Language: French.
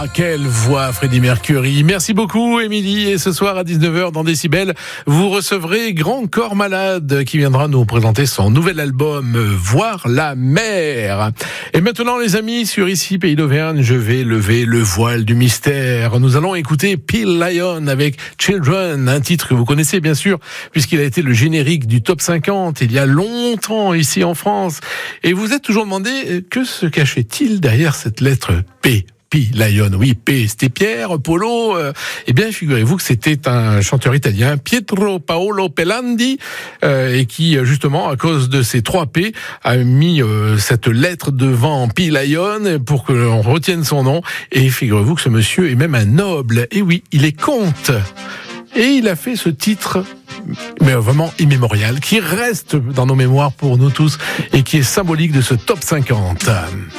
Ah, quelle voix, Freddie Mercury. Merci beaucoup, Émilie. Et ce soir à 19h dans Décibel, vous recevrez Grand Corps Malade qui viendra nous présenter son nouvel album Voir la mer. Et maintenant, les amis, sur Ici Pays d'Auvergne, je vais lever le voile du mystère. Nous allons écouter Peel Lion avec Children, un titre que vous connaissez bien sûr, puisqu'il a été le générique du Top 50 il y a longtemps ici en France. Et vous êtes toujours demandé, que se cachait-il derrière cette lettre P? Lion, oui, P, c'était Pierre, Polo. Eh bien, figurez-vous que c'était un chanteur italien, Pietro Paolo Pelandi, et qui, justement, à cause de ces 3 P, a mis cette lettre devant P Lion pour que l'on retienne son nom. Et figurez-vous que ce monsieur est même un noble. Et oui, il est comte. Et il a fait ce titre, mais vraiment immémorial, qui reste dans nos mémoires pour nous tous et qui est symbolique de ce Top 50.